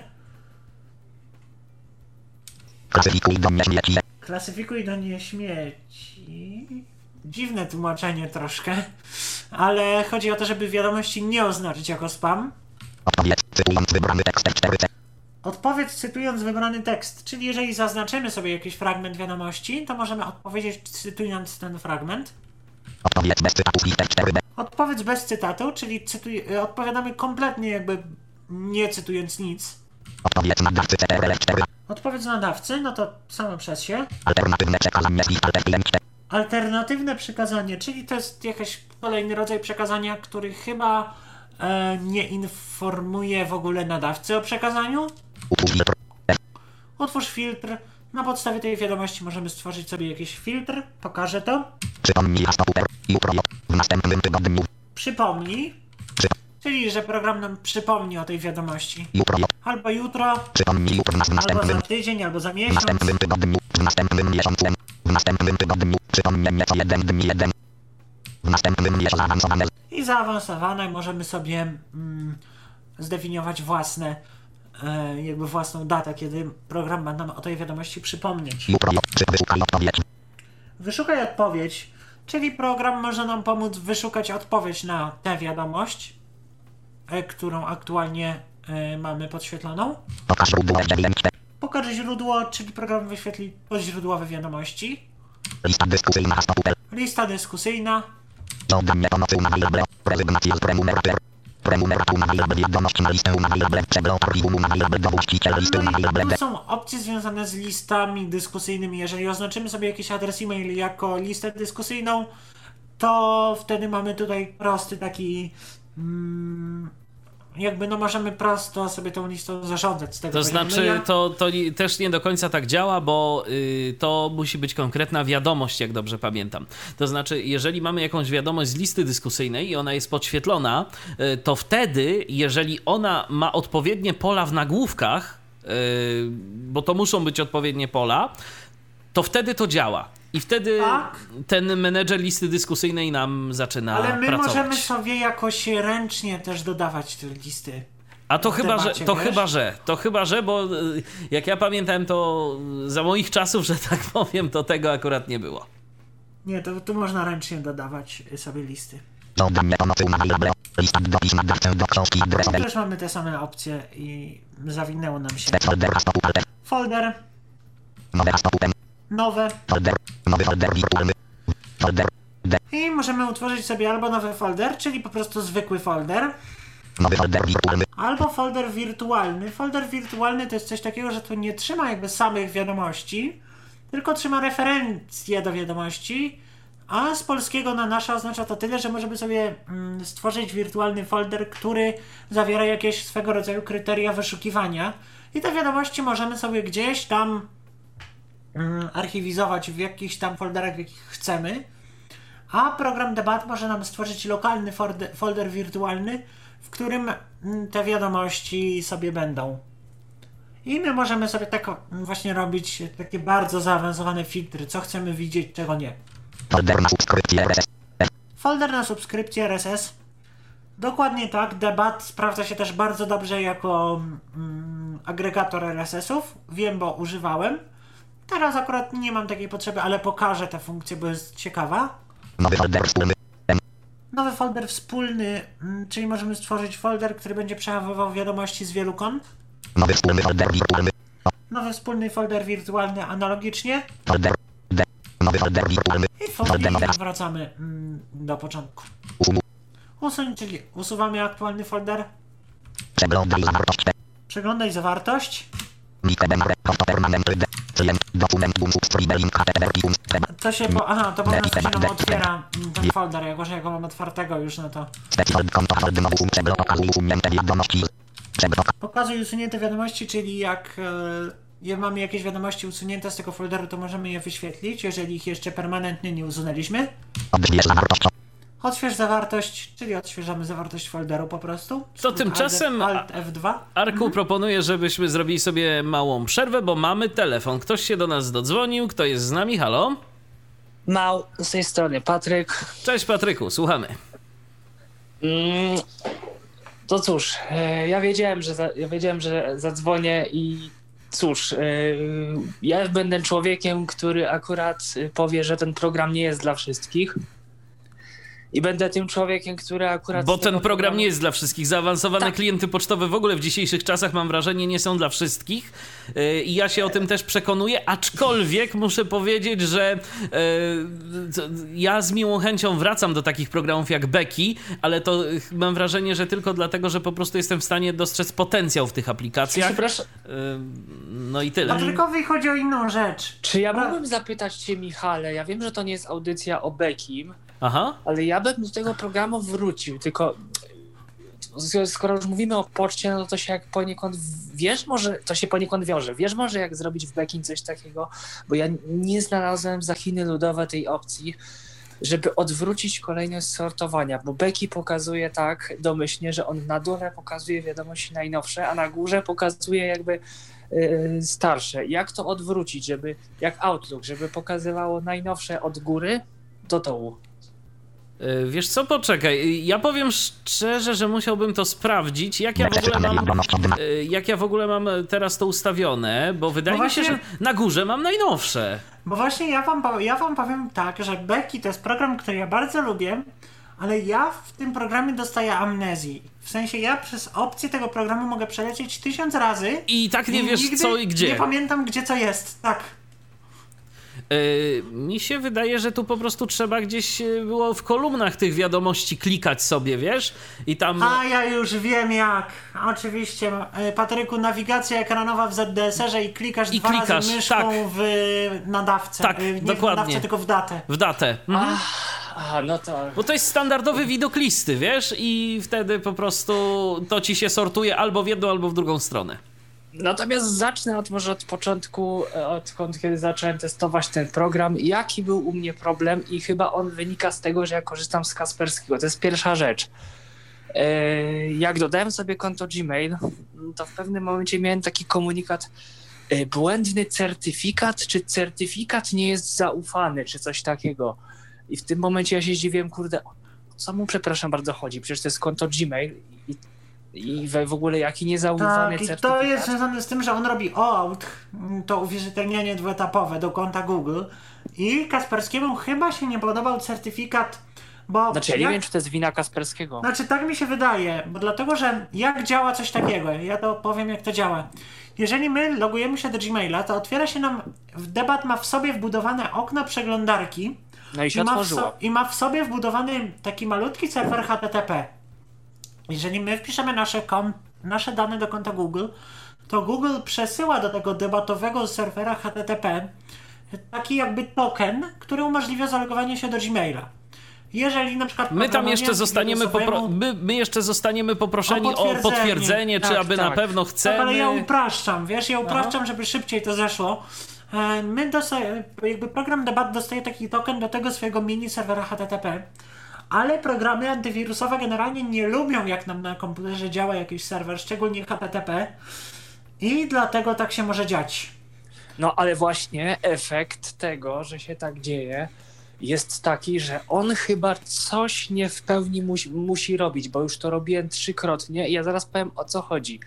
Klasyfikuj do śmieci. Klasyfikuj do nieśmieci. Dziwne tłumaczenie troszkę, ale chodzi o to, żeby wiadomości nie oznaczyć jako spam. Odpowiedz cytując wybrany tekst cztery C. Odpowiedz cytując wybrany tekst, czyli jeżeli zaznaczymy sobie jakiś fragment wiadomości, to możemy odpowiedzieć cytując ten fragment. Odpowiedz bez cytatów listę cztery B. Odpowiedz bez cytatu, czyli cytuj- y, odpowiadamy kompletnie jakby nie cytując nic. Odpowiedz nadawcy C T R L cztery. Odpowiedz nadawcy, no to samo przez się. Alternatywne przekazanie z list alter cztery. Alternatywne przekazanie, czyli to jest jakiś kolejny rodzaj przekazania, który chyba e, nie informuje w ogóle nadawcy o przekazaniu. Utwórz filtr. F. Utwórz filtr. Na podstawie tej wiadomości możemy stworzyć sobie jakiś filtr. Pokażę to. Przypomnij raz to super. Jutro. W następnym tygodniu. Przypomnij. Przy, Czyli, że program nam przypomni o tej wiadomości. jutro. Albo jutro, Przypomnij jutro. W nas- w albo następnym. za tydzień, albo za W miesiąc. następnym tygodniu. W następnym miesiącu. W następnym tygodniu. Przypomnienie co jeden dni jeden. W następnym miesiącu zaawansowane. I zaawansowane możemy sobie mm, zdefiniować własne, e, jakby własną datę, kiedy program ma nam o tej wiadomości przypomnieć. Jutro. Przy, wyszukaj odpowiedź. Wyszukaj odpowiedź, czyli program może nam pomóc wyszukać odpowiedź na tę wiadomość, e, którą aktualnie e, mamy podświetloną. Pokaż źródło F dziewięć. Pokaż źródło, czyli program wyświetli źródłowe wiadomości. Lista dyskusyjna. Stopupel. Lista dyskusyjna. Dodanie pomocy unavailable. Rezygnacja z premunerator. Premunerator unavailable. Wiadomość na listę unavailable. Przegląd archiwum unavailable. Do właściciela listy No i unavailable. tu są opcje związane z listami dyskusyjnymi. Jeżeli oznaczymy sobie jakiś adres e-mail jako listę dyskusyjną, to wtedy mamy tutaj prosty taki... Mm, jakby no możemy prosto sobie tą listą zarządzać z tego To poziomu. znaczy, No ja- to, to nie- też nie do końca tak działa, bo y, to musi być konkretna wiadomość, jak dobrze pamiętam. To znaczy, jeżeli mamy jakąś wiadomość z listy dyskusyjnej i ona jest podświetlona, y, to wtedy, jeżeli ona ma odpowiednie pola w nagłówkach, y, bo to muszą być odpowiednie pola, to wtedy to działa. I wtedy Tak. ten menedżer listy dyskusyjnej nam zaczyna Ale my pracować. możemy sobie jakoś ręcznie też dodawać te listy. A to w chyba, że, temacie, to wiesz? chyba, że, to chyba, że, bo y, jak ja pamiętałem, to za moich czasów, że tak powiem, to tego akurat nie było. Nie, to tu można ręcznie dodawać sobie listy. Dodanie pomocy unavailable. Lista dopis nadawcę do książki Tu adresowej. też mamy te same opcje i zawinęło nam się. Step folder. Stopupel. Folder, Nowe stopupem. nowe. Folder. Nowy folder wirtualny. Folder. D. I możemy utworzyć sobie albo nowy folder, czyli po prostu zwykły folder, Nowy folder wirtualny. albo folder wirtualny. Folder wirtualny to jest coś takiego, że to nie trzyma jakby samych wiadomości, tylko trzyma referencje do wiadomości, a z polskiego na nasze oznacza to tyle, że możemy sobie mm, stworzyć wirtualny folder, który zawiera jakieś swego rodzaju kryteria wyszukiwania i te wiadomości możemy sobie gdzieś tam mm, archiwizować w jakichś tam folderach, w jakich chcemy. A program Debat może nam stworzyć lokalny folder, folder wirtualny, w którym mm, te wiadomości sobie będą. I my możemy sobie tak mm, właśnie robić takie bardzo zaawansowane filtry, co chcemy widzieć, czego nie. Folder na subskrypcję R S S. Folder na subskrypcję R S S. Dokładnie tak. Debat sprawdza się też bardzo dobrze jako mm, agregator R S S-ów. Wiem, bo używałem. Teraz akurat nie mam takiej potrzeby, ale pokażę tę funkcję, bo jest ciekawa. Nowy folder wspólny. M. Nowy folder wspólny, mm, czyli możemy stworzyć folder, który będzie przechowywał wiadomości z wielu kont. Nowy wspólny folder wirtualny. Nowy wspólny folder wirtualny analogicznie. Folder. D. Nowy folder wirtualny. I folder wracamy mm, do początku. Usuń. Usuń, czyli usuwamy aktualny folder. Przeglądaj zawartość. Przeglądaj zawartość. Mike benare. Prosto permanenty. D. Klient. Dokument. Bum. Subscribe. Link. H T T P. Bum. To się po... Aha, to po prostu się nam otwiera mm, ten folder, jako że ja go mam otwartego już, no to... Special konto. Hold. Nowy usum. Przegląd. Pokazuj usunięte wiadomości. Przegląd. Pokazuj usunięte wiadomości, czyli jak e, je mamy jakieś wiadomości usunięte z tego folderu, to możemy je wyświetlić, jeżeli ich jeszcze permanentnie nie usunęliśmy. Odśwież zawartość. Odśwież zawartość, czyli odświeżamy zawartość folderu po prostu. To tymczasem Alt F dwa. Arku proponuję, żebyśmy zrobili sobie małą przerwę, bo mamy telefon. Ktoś się do nas dodzwonił, kto jest z nami? Halo? Mał, z tej strony Patryk. Cześć Patryku, słuchamy. Mm, to cóż, e, ja wiedziałem, że za, ja wiedziałem, że zadzwonię i cóż, e, ja będę człowiekiem, który akurat powie, że ten program nie jest dla wszystkich. I będę tym człowiekiem, który akurat... Bo z tego ten program programu- nie jest dla wszystkich. Zaawansowane Tak. klienty pocztowe w ogóle w dzisiejszych czasach, mam wrażenie, nie są dla wszystkich. Yy, I ja się o tym też przekonuję, aczkolwiek muszę powiedzieć, że yy, to ja z miłą chęcią wracam do takich programów jak Becky, ale to yy, mam wrażenie, że tylko dlatego, że po prostu jestem w stanie dostrzec potencjał w tych aplikacjach. Przepraszam, Yy, no i tyle. Patrykowi chodzi o inną rzecz. czy ja mógłbym zapytać cię, Michale, ja wiem, że to nie jest audycja o Beckim, Aha. ale ja bym do tego programu wrócił, tylko skoro już mówimy o poczcie, no to się jak poniekąd, wiesz może, to się poniekąd wiąże. Wiesz może jak zrobić w Bekin coś takiego, bo ja nie znalazłem za Chiny Ludowe tej opcji, żeby odwrócić kolejność sortowania, bo Beki pokazuje tak domyślnie, że on na dole pokazuje wiadomości najnowsze, a na górze pokazuje jakby yy, starsze. Jak to odwrócić, żeby, jak Outlook, żeby pokazywało najnowsze od góry do dołu? Wiesz co, poczekaj, ja powiem szczerze, że musiałbym to sprawdzić, jak ja w ogóle mam, jak ja w ogóle mam teraz to ustawione, bo wydaje No mi się, właśnie- że na górze mam najnowsze. Bo właśnie ja wam, pow- ja wam powiem tak, że Becky to jest program, który ja bardzo lubię, ale ja w tym programie dostaję amnezji. W sensie ja przez opcję tego programu mogę przelecieć tysiąc razy I tak nie wiesz nigdy co i gdzie. nie pamiętam gdzie co jest, tak. Yy, mi się wydaje, że tu po prostu trzeba gdzieś yy, było w kolumnach tych wiadomości klikać sobie, wiesz? I tam... A ja już wiem jak. Oczywiście, e, Patryku, nawigacja ekranowa w Z D S R-ze i klikasz I dwa klikasz, razy myszką tak. w nadawcę. Tak, E, nie dokładnie. w nadawcę, tylko w datę. W datę. Mhm. A, no to... Bo to jest standardowy widok listy, wiesz? I wtedy po prostu to ci się sortuje albo w jedną, albo w drugą stronę. Natomiast zacznę od może od początku, odkąd kiedy zacząłem testować ten program, jaki był u mnie problem i chyba on wynika z tego, że ja korzystam z Kasperskiego. To jest pierwsza rzecz. E, Jak dodałem sobie konto Gmail, to w pewnym momencie miałem taki komunikat, e, błędny certyfikat, czy certyfikat nie jest zaufany, czy coś takiego. I w tym momencie ja się zdziwiłem, kurde, o co mu, przepraszam bardzo, chodzi? Przecież to jest konto Gmail i I we w ogóle jaki niezaufany Tak, i certyfikat. to jest związane z tym, że on robi OAuth, to uwierzytelnianie dwuetapowe do konta Google i Kasperskiemu chyba się nie podobał certyfikat, bo... Znaczy ja nie jak, wiem, czy to jest wina Kasperskiego. Znaczy tak mi się wydaje, bo dlatego, że jak działa coś takiego, ja to powiem jak to działa. Jeżeli my logujemy się do Gmaila, to otwiera się nam, debat ma w sobie wbudowane okno przeglądarki No i się i ma, w otworzyło. so, i ma w sobie wbudowany taki malutki serwer H T T P. Jeżeli my wpiszemy nasze, kon- nasze dane do konta Google, to Google przesyła do tego debatowego serwera H T T P taki jakby token, który umożliwia zalogowanie się do Gmaila. Jeżeli na przykład My tam jeszcze zostaniemy, popro- my, my jeszcze zostaniemy poproszeni o potwierdzenie, potwierdzenie czy tak, aby tak. na pewno chcemy. Tak, ale ja upraszczam, wiesz, ja upraszczam, żeby szybciej to zeszło. E, My dostaje, jakby program debat dostaje taki token do tego swojego mini serwera H T T P, ale programy antywirusowe generalnie nie lubią, jak nam na komputerze działa jakiś serwer, szczególnie H T T P, i dlatego tak się może dziać. No ale właśnie efekt tego, że się tak dzieje, jest taki, że on chyba coś nie w pełni musi, musi robić, bo już to robiłem trzykrotnie i ja zaraz powiem, o co chodzi.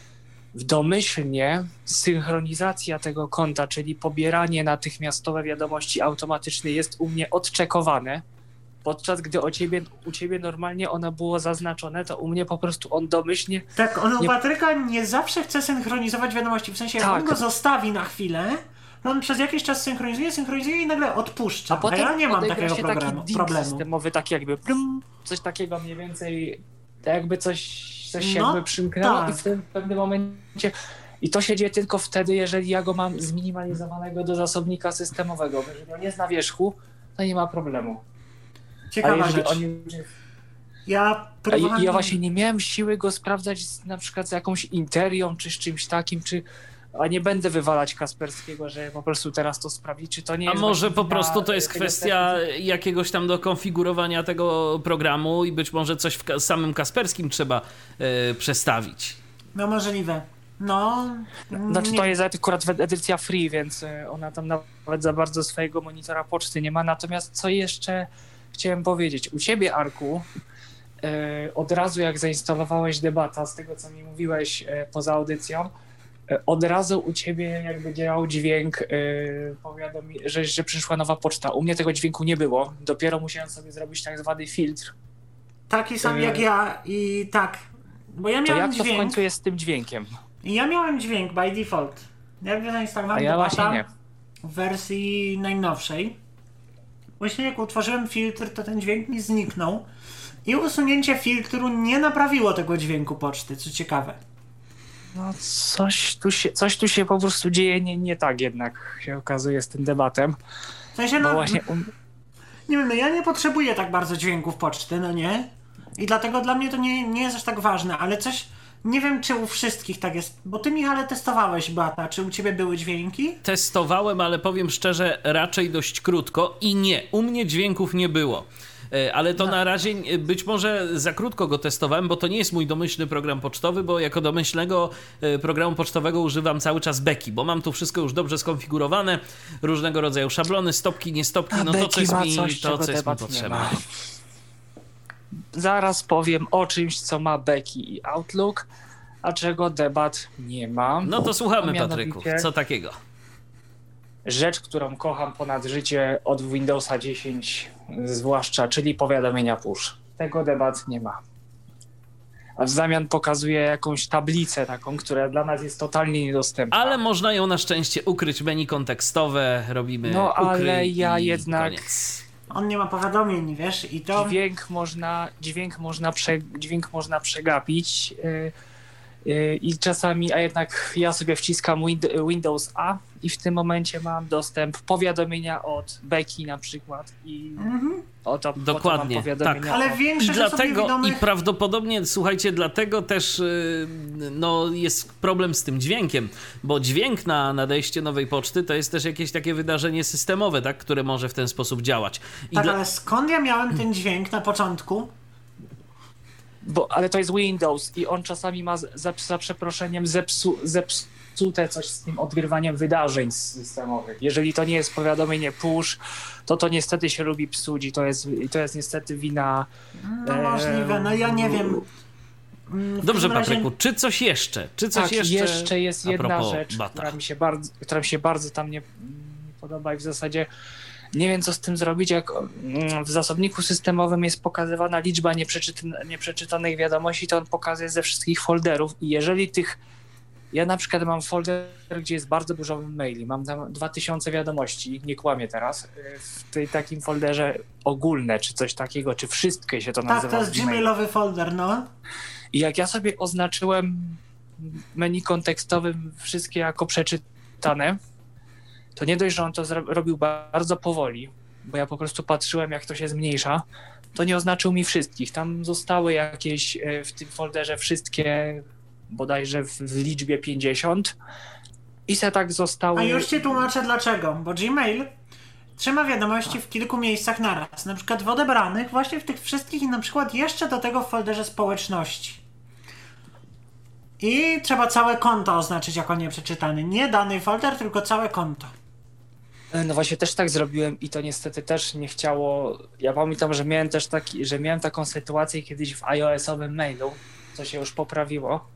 W domyślnie synchronizacja tego konta, czyli pobieranie natychmiastowe wiadomości automatyczne jest u mnie odczekowane, podczas gdy o ciebie, u ciebie normalnie ono było zaznaczone, to u mnie po prostu on domyślnie... Tak, on u Nie- Patryka nie zawsze chce synchronizować wiadomości, w sensie jak Tak. on go zostawi na chwilę, no on przez jakiś czas synchronizuje, synchronizuje i nagle odpuszcza, A potem ja nie mam odegra takiego się programu, taki ding problemu. systemowy, taki jakby plum, coś takiego mniej więcej, tak jakby coś, coś się No, jakby przymknęło tak. i w tym pewnym momencie... I to się dzieje tylko wtedy, jeżeli ja go mam zminimalizowanego do zasobnika systemowego. Bo jeżeli on jest na wierzchu, to nie ma problemu. Ale Ciekawa jeżeli rzecz. on już... Ja A próbowałem... ja właśnie nie miałem siły go sprawdzać z, na przykład z jakąś interią, czy z czymś takim, czy... A nie będę wywalać Kasperskiego, że po prostu teraz to sprawdzi, czy to nie A jest... może właśnie po wina prostu to jest tego kwestia certyfikatu. jakiegoś tam do konfigurowania tego programu i być może coś w ka- samym Kasperskim trzeba e, przestawić. No możliwe. No... Znaczy nie- to jest akurat edycja free, więc y, ona tam nawet za bardzo swojego monitora poczty nie ma. Natomiast co jeszcze chciałem powiedzieć? U ciebie, Arku, y, od razu jak zainstalowałeś debata, z tego co mi mówiłeś y, poza audycją, y, od razu u ciebie jakby działał dźwięk, y, powiadomi, że, że przyszła nowa poczta. U mnie tego dźwięku nie było. Dopiero musiałem sobie zrobić tak zwany filtr. Taki sam Yy. jak ja i tak. Bo ja To miałem jak to w dźwięk. końcu jest z tym dźwiękiem? Ja miałem dźwięk by default. Jak zainstalowałem A ja debata właśnie nie. w wersji najnowszej. Właśnie jak utworzyłem filtr, to ten dźwięk mi zniknął. I usunięcie filtru nie naprawiło tego dźwięku poczty, co ciekawe. No coś tu się, coś tu się po prostu dzieje nie, nie tak jednak się okazuje z tym debatem. W sensie, Bo no, właśnie um... nie wiem, no ja nie potrzebuję tak bardzo dźwięków poczty, no nie? I dlatego dla mnie to nie, nie jest aż tak ważne, ale coś... Nie wiem, czy u wszystkich tak jest, bo ty, Michale, testowałeś bata. Czy u ciebie były dźwięki? Testowałem, ale powiem szczerze, raczej dość krótko i nie, u mnie dźwięków nie było. Ale to na razie być może za krótko go testowałem, bo to nie jest mój domyślny program pocztowy, bo jako domyślnego programu pocztowego używam cały czas Beki, bo mam tu wszystko już dobrze skonfigurowane, różnego rodzaju szablony, stopki, nie stopki, no to co jest mi, to, co jest mi potrzebne. Zaraz powiem o czymś, co ma Beki i Outlook, a czego debat nie ma. No to słuchamy, A Patryku, co takiego? Rzecz, którą kocham ponad życie od Windowsa dziesięć zwłaszcza, czyli powiadomienia push. Tego debat nie ma. A w zamian pokazuje jakąś tablicę taką, która dla nas jest totalnie niedostępna. Ale można ją na szczęście ukryć, menu kontekstowe, robimy No ale ukryj ja i jednak... koniec. On nie ma powiadomień, wiesz, i to... Dźwięk można, dźwięk można, prze, dźwięk można przegapić yy, yy, i czasami, a jednak ja sobie wciskam wind, Windows A i w tym momencie mam dostęp powiadomienia od Beki na przykład i Mhm. oto, Dokładnie, oto mam powiadomienia. tak. Ale o- I większość osób dlatego, niewidomych... i prawdopodobnie, słuchajcie, dlatego też yy, no, jest problem z tym dźwiękiem, bo dźwięk na nadejście nowej poczty to jest też jakieś takie wydarzenie systemowe, tak, które może w ten sposób działać. I Tak, dla... ale skąd ja miałem ten dźwięk na początku? Bo, ale to jest Windows i on czasami ma za, za przeproszeniem zepsu, zepsute coś z tym odgrywaniem wydarzeń systemowych. Jeżeli to nie jest powiadomienie push, to to niestety się lubi psuć i to jest, i to jest niestety wina... No możliwe, no ja nie wiem. Mm, w Dobrze, każdym razie- Patryku, czy coś jeszcze? Czy coś Tak, jeszcze, jeszcze jest a jedna propos rzecz, bata? która mi się bardzo, która mi się bardzo tam nie, nie podoba i w zasadzie nie wiem, co z tym zrobić, jak mm, w zasobniku systemowym jest pokazywana liczba nieprzeczyta- nieprzeczytanych wiadomości, to on pokazuje ze wszystkich folderów i jeżeli tych... Ja na przykład mam folder, gdzie jest bardzo dużo maili, mam tam dwa tysiące wiadomości, nie kłamię teraz, w tej takim folderze ogólne, czy coś takiego, czy wszystkie się to nazywa. Tak, to jest w Gmailu. gmailowy folder, no. I jak ja sobie oznaczyłem menu kontekstowym wszystkie jako przeczytane, to nie dość, że on to zro- robił bardzo powoli, bo ja po prostu patrzyłem, jak to się zmniejsza, to nie oznaczył mi wszystkich. Tam zostały jakieś e, w tym folderze wszystkie, bodajże w, w liczbie pięćdziesiąt i se tak zostały... A już ci tłumaczę dlaczego, bo Gmail trzyma wiadomości w kilku miejscach naraz, na przykład w odebranych, właśnie w tych wszystkich i na przykład jeszcze do tego w folderze społeczności. I trzeba całe konto oznaczyć jako nieprzeczytany. Nie dany folder, tylko całe konto. No właśnie też tak zrobiłem i to niestety też nie chciało. Ja pamiętam, że miałem też taki, że miałem taką sytuację kiedyś w iOS-owym mailu, co się już poprawiło.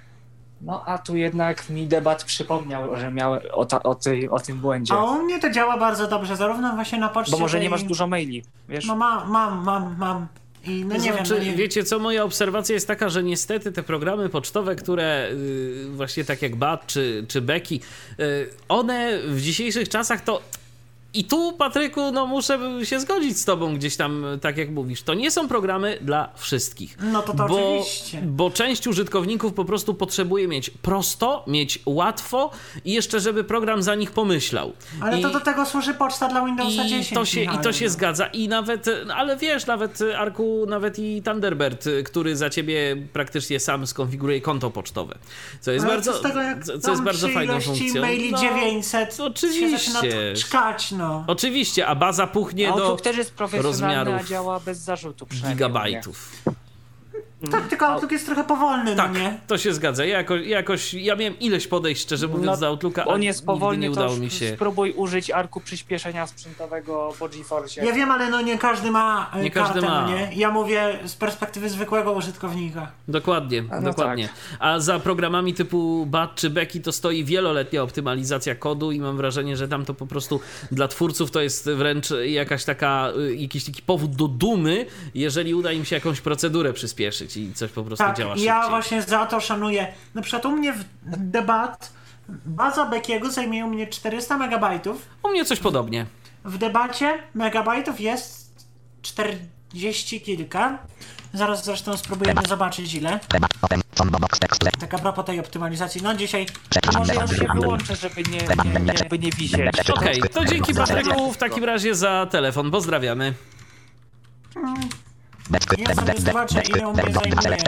No a tu jednak mi debat przypomniał, że miał o, ta, o, tej, o tym błędzie. A u mnie to działa bardzo dobrze, zarówno właśnie na poczcie... Bo może tej- nie masz dużo maili, wiesz? No mam, mam, mam, mam. I no nie Znaczy, wiem, no nie... wiecie co, moja obserwacja jest taka, że niestety te programy pocztowe, które y, właśnie tak jak Bat czy, czy Beki, y, one w dzisiejszych czasach to... I tu, Patryku, no muszę się zgodzić z tobą gdzieś tam, tak jak mówisz. To nie są programy dla wszystkich. No to to bo, oczywiście. Bo część użytkowników po prostu potrzebuje mieć prosto, mieć łatwo i jeszcze, żeby program za nich pomyślał. Ale I... to do tego służy poczta dla Windowsa I dziesięć. to, się, I Michale, to się no. zgadza. I nawet, no ale wiesz, nawet Arku, nawet i Thunderbird, który za ciebie praktycznie sam skonfiguruje konto pocztowe. Co jest Ale bardzo, co z tego, jak co, co tam jest bardzo przy fajną ilości funkcją. maili No, dziewięćset oczywiście. się zaczyna czkać, no. Oczywiście, a baza puchnie do Outlook też jest profesjonalny, a rozmiarów działa bez zarzutu przynajmniej. gigabajtów. Tak, tylko Outlook jest trochę powolny, Tak, no nie? to się zgadza. Ja jakoś, jakoś, ja miałem ileś podejść, szczerze mówiąc, No, do Outlooka, a On jest nigdy powolny, nie to udało już mi się. spróbuj użyć arku przyspieszenia sprzętowego po GeForce. Ja wiem, ale no nie każdy ma e, Nie kartę, każdy ma. no nie? Ja mówię z perspektywy zwykłego użytkownika. Dokładnie, no dokładnie. A za programami typu Bat czy Beki to stoi wieloletnia optymalizacja kodu i mam wrażenie, że tam to po prostu dla twórców to jest wręcz jakaś taka, y, jakiś taki powód do dumy, jeżeli uda im się jakąś procedurę przyspieszyć i coś po prostu Tak, działa ja szybciej. właśnie za to szanuję. Na przykład u mnie w debat baza Bekiego zajmuje u mnie czterysta megabajtów. U mnie coś podobnie. W debacie megabajtów jest czterdzieści kilka. Zaraz zresztą spróbujemy zobaczyć ile. Debat, potem, combo-box, tekst, le- Tak a propos tej optymalizacji. No dzisiaj Może ja się wyłączę, żeby nie, nie, nie, żeby nie wisieć. Okej, to dzięki Patryku w takim razie za telefon. Pozdrawiamy. Ja sobie zobaczę, ile u mnie zajmuje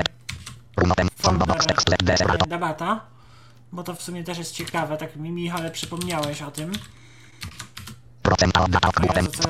folder debata, bo to w sumie też jest ciekawe, tak mi Michale przypomniałeś o tym. Procent od data Jezu, co